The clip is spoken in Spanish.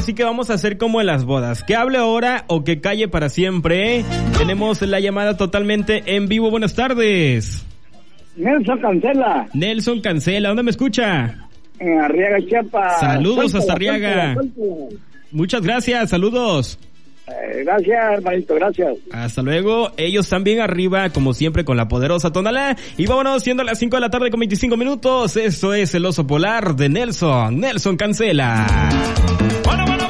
así que vamos a hacer como en las bodas. Que hable ahora o que calle para siempre. Tenemos la llamada totalmente en vivo. Buenas tardes. Nelson Cancela. Nelson Cancela, ¿dónde me escucha? En Arriaga, Chiapas. Saludos hasta Arriaga. Muchas gracias, saludos. Gracias, hermanito, gracias. Hasta luego. Ellos también arriba, como siempre, con la poderosa Tonalá. Y vámonos, siendo las 5 de la tarde con 25 minutos. Esto es El Oso Polar de Nelson Cancela. ¡Bueno!